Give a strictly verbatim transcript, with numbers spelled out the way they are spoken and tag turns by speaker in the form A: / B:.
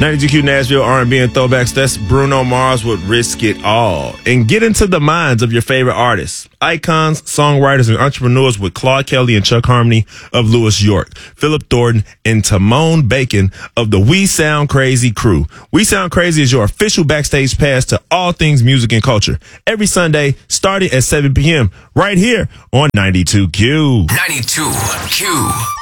A: ninety-two Q Nashville R and B and Throwbacks. That's Bruno Mars with Risk It All. And get into the minds of your favorite artists, icons, songwriters, and entrepreneurs with Claude Kelly and Chuck Harmony of Lewis York, Philip Thornton, and Timone Bacon of the We Sound Crazy crew. We Sound Crazy is your official backstage pass to all things music and culture. Every Sunday, starting at seven p.m. right here on ninety-two Q.
B: ninety-two Q.